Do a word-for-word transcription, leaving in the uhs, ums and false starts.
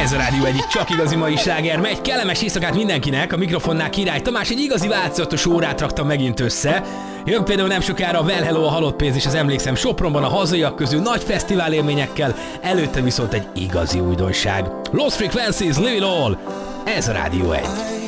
Ez a Rádió egyik csak igazi mai sláger megy. Kellemes éjszakát mindenkinek, a mikrofonnál Király Tamás, egy igazi változatos órát raktam megint össze. Jön például nem sokára a Well Hello, a Halott Pénz és az Emlékszem Sopronban a hazaiak közül nagy fesztivál élményekkel, előtte viszont egy igazi újdonság. Lost Frequencies, Live It All, ez a Rádió egy.